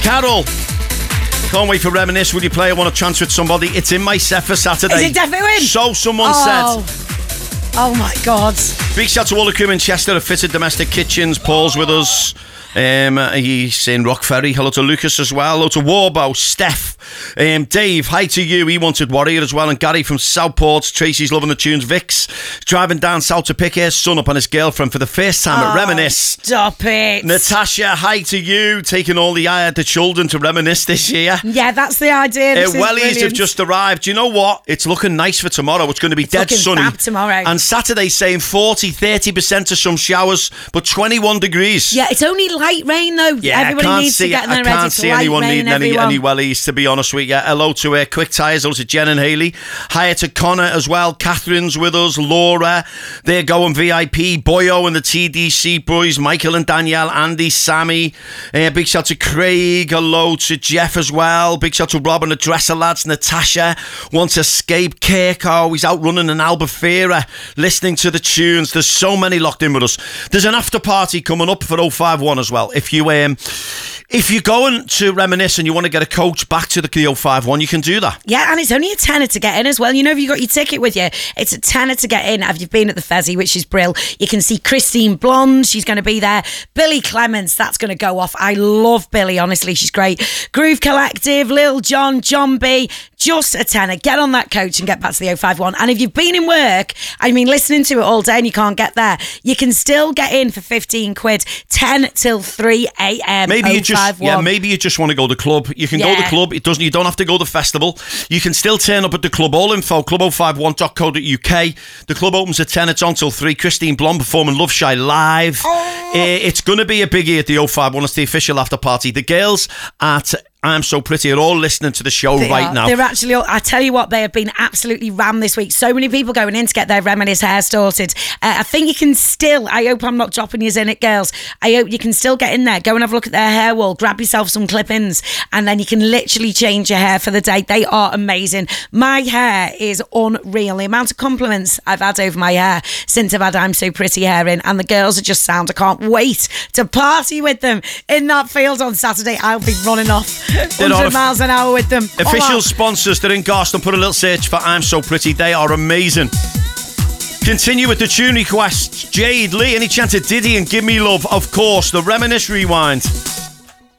Carol. Can't wait for Reminisce. Will you play? I want to transfer with somebody. It's in my set for Saturday. Is it definitely in? So someone said. Oh my God. Big shout to all the crew in Chester of Fitted Domestic Kitchens. Paul's with us. He's in Rock Ferry. Hello to Lucas as well. Hello to Warbow, Steph, Dave, hi to you. He wanted Warrior as well. And Gary from Southport. Tracy's loving the tunes. Vic's driving down south to pick his son up and his girlfriend for the first time at Reminisce. Stop it. Natasha, hi to you. Taking all the children to Reminisce this year. Yeah, that's the idea. Wellies have just arrived. Do you know what? It's looking nice for tomorrow. It's going to be dead sunny. Fab tomorrow. And Saturday's saying 40-30% of some showers, but 21 degrees. Yeah, it's only light rain though. Yeah, everybody needs to get in there ready. I can't see anyone needing any wellies, to be honest with you. Hello to Quick Tyres, hello to Jen and Hayley. Hi to Connor as well. Catherine's with us. Laura, they're going VIP. Boyo and the TDC boys. Michael and Danielle, Andy, Sammy. Big shout to Craig. Hello to Jeff as well. Big shout to Rob and the Dresser lads. Natasha wants to escape. Kirko, he's out running in Albufeira, listening to the tunes. There's so many locked in with us. There's an after party coming up for 051 as well. If you're going to Reminisce and you want to get a coach back to the 051, you can do that. Yeah, and it's only a tenner to get in as well. You know, if you got your ticket with you, it's a tenner to get in. Have you been at the Fezzy, which is brill. You can see Christine Blonde, she's going to be there. Billy Clements, that's going to go off. I love Billy, honestly, she's great. Groove Collective, Lil Jon, John B, just a tenner. Get on that coach and get back to the 051. And if you've been in work, I mean, listening to it all day and you can't get there, you can still get in for 15 quid, 10 till 3 a.m. Maybe you just want to go to the club. You can go to the club. You don't have to go to the festival. You can still turn up at the club. All info, club051.co.uk. The club opens at 10. It's on till 3. Christine Blonde performing Love Shy live. It's going to be a biggie at the 051. It's the official after party. The girls at I'm So Pretty are all listening to the show right now. They're actually, I tell you what, they have been absolutely rammed this week. So many people going in to get their Reminisce hair sorted. I think you can still, I hope I'm not dropping you in it, girls. I hope you can still get in there, go and have a look at their hair wall, grab yourself some clip-ins, and then you can literally change your hair for the day. They are amazing. My hair is unreal. The amount of compliments I've had over my hair since I've had I'm So Pretty hair in, and the girls are just sound. I can't wait to party with them in that field on Saturday. I'll be running off 100 miles an hour with them. Official sponsors, they're in Garston. Put a little search for I'm So Pretty. They are amazing. Continue with the tune requests. Jade, Lee, any chance of Diddy and Give Me Love? Of course, the Reminisce Rewind.